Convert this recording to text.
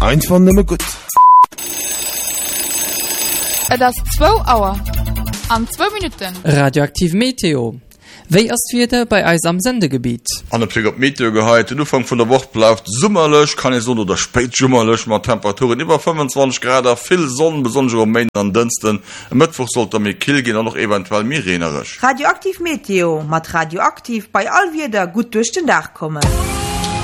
Einfach nimmer gut. Das 2 Uhr. An 2 Minuten. Radioaktiv Meteo. Wéi ass wieder bei eis am Sendegebiet? An der Pfleg op Meteo gehalt, den Ufang vun der Woche bleibt summerlech, kann ich so oder spätsummerlech mat Temperaturen über 25 Grad, viel Sonne, besonders am Main an Dünsten. Am Mittwoch sollte mir kill gehen, noch eventuell mir regnerisch. Radioaktiv Meteo, mat radioaktiv bei all wieder gut durch den Dach kommen.